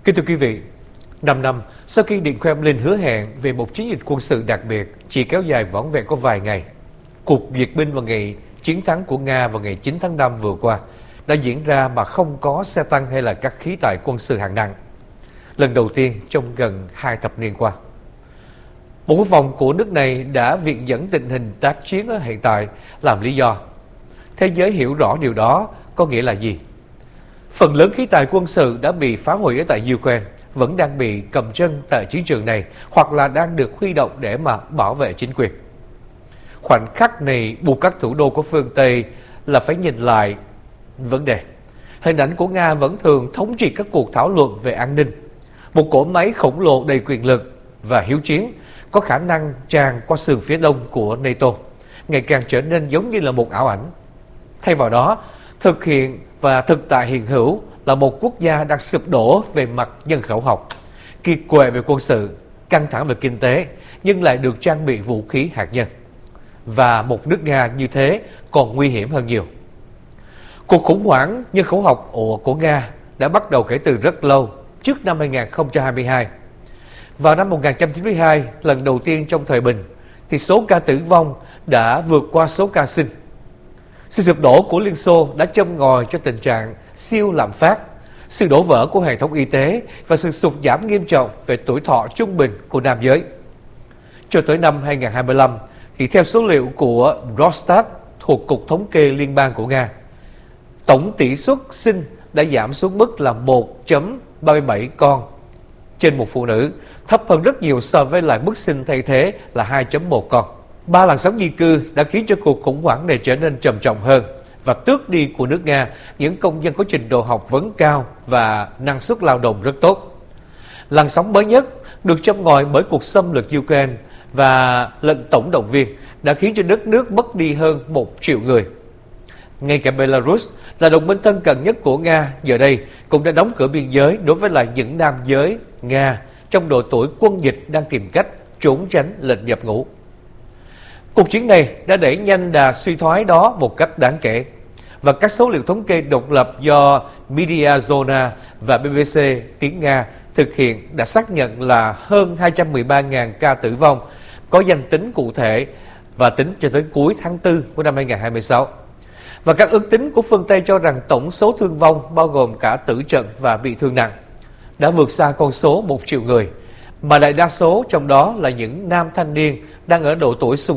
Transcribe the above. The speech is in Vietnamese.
Kính thưa quý vị, 5 năm sau khi Điện Kremlin hứa hẹn về một chiến dịch quân sự đặc biệt chỉ kéo dài vỏn vẹn có vài ngày, cuộc duyệt binh vào ngày chiến thắng của Nga vào ngày 9 tháng 5 vừa qua đã diễn ra mà không có xe tăng hay là các khí tài quân sự hạng nặng. Lần đầu tiên trong gần 2 thập niên qua. Bộ Quốc phòng của nước này đã viện dẫn tình hình tác chiến ở hiện tại làm lý do. Thế giới hiểu rõ điều đó có nghĩa là gì? Phần lớn khí tài quân sự đã bị phá hủy ở tại Ukraine, vẫn đang bị cầm chân tại chiến trường này hoặc là đang được huy động để mà bảo vệ chính quyền. Khoảnh khắc này buộc các thủ đô của phương Tây là phải nhìn lại vấn đề. Hình ảnh của Nga vẫn thường thống trị các cuộc thảo luận về an ninh. Một cỗ máy khổng lồ đầy quyền lực và hiếu chiến có khả năng tràn qua sườn phía đông của NATO, ngày càng trở nên giống như là một ảo ảnh. Thay vào đó, thực hiện và thực tại hiện hữu là một quốc gia đang sụp đổ về mặt nhân khẩu học, kiệt quệ về quân sự, căng thẳng về kinh tế, nhưng lại được trang bị vũ khí hạt nhân. Và một nước Nga như thế còn nguy hiểm hơn nhiều. Cuộc khủng hoảng nhân khẩu học của Nga đã bắt đầu kể từ rất lâu, trước năm 2022. Vào năm 1992, lần đầu tiên trong thời bình, thì số ca tử vong đã vượt qua số ca sinh. Sự sụp đổ của Liên Xô đã châm ngòi cho tình trạng siêu lạm phát, sự đổ vỡ của hệ thống y tế và sự sụt giảm nghiêm trọng về tuổi thọ trung bình của nam giới. Cho tới năm 2025, thì theo số liệu của Rosstat thuộc Cục Thống kê Liên bang của Nga, tổng tỷ suất sinh đã giảm xuống mức là 1,37 con trên một phụ nữ, thấp hơn rất nhiều so với lại mức sinh thay thế là 2,1 con. 3 làn sóng di cư đã khiến cho cuộc khủng hoảng này trở nên trầm trọng hơn và tước đi của nước Nga những công dân có trình độ học vấn cao và năng suất lao động rất tốt. Làn sóng mới nhất được châm ngòi bởi cuộc xâm lược Ukraine và lệnh tổng động viên đã khiến cho đất nước mất đi hơn 1 triệu người. Ngay cả Belarus là đồng minh thân cận nhất của Nga giờ đây cũng đã đóng cửa biên giới đối với lại những nam giới Nga trong độ tuổi quân dịch đang tìm cách trốn tránh lệnh nhập ngũ. Cuộc chiến này đã đẩy nhanh đà suy thoái đó một cách đáng kể, và các số liệu thống kê độc lập do Mediazona và BBC tiếng Nga thực hiện đã xác nhận là hơn 213.000 ca tử vong có danh tính cụ thể và tính cho tới cuối tháng 4 của năm 2026. Và các ước tính của phương Tây cho rằng tổng số thương vong bao gồm cả tử trận và bị thương nặng đã vượt xa con số 1 triệu người, mà đại đa số trong đó là những nam thanh niên đang ở độ tuổi xung